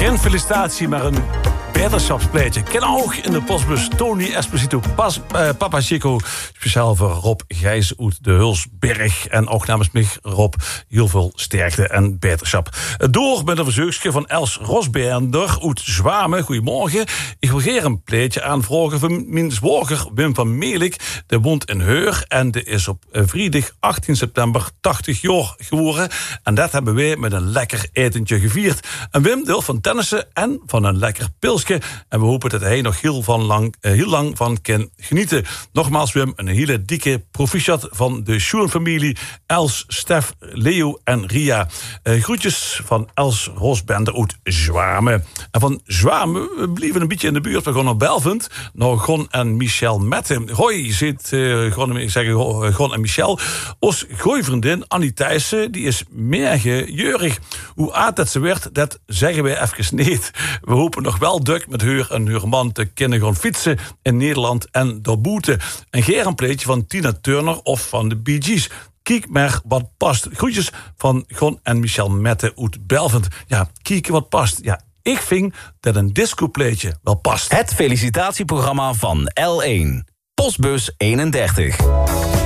Geen felicitatie, maar een beterschapspleitje. Ken ook in de postbus Tony Esposito Papa Chico. Speciaal voor Rob Gijs uit de Hulsberg. En ook namens mij, Rob, heel veel sterkte en beterschap. Door met een verzoekje van Els Rosbender uit Zwamen. Goedemorgen. Ik wil hier een pleitje aanvragen van mijn zwager Wim van Meelik. Die woont in Heur en die is op vrijdag 18 september 80 jaar geworden. En dat hebben wij met een lekker etentje gevierd. En Wim deel van tennissen en van een lekker pilsje. En we hopen dat hij nog heel lang van kan genieten. Nogmaals, Wim, een hele dikke proficiat van de Schoen-familie. Els, Stef, Leo en Ria. Groetjes van Els Rosbender uit Zwamen. En van Zwamen, we blijven een beetje in de buurt. We gaan naar Belvend. Naar Gon en Michel Mette. Hoi, zit Gon en Michel. Ons gooivriendin Annie Thijssen, die is meergejurig. Hoe oud dat ze werd, dat zeggen wij even niet. We hopen nog wel druk met haar en haar man te kunnen gaan fietsen in Nederland en daarbuiten. En geen een pleetje van Tina Turner of van de Bee Gees. Kijk maar wat past. Groetjes van Gon en Michel Mette uit Belvend. Ja, kijk wat past. Ja, ik vind dat een discopleetje wel past. Het felicitatieprogramma van L1. Postbus 31.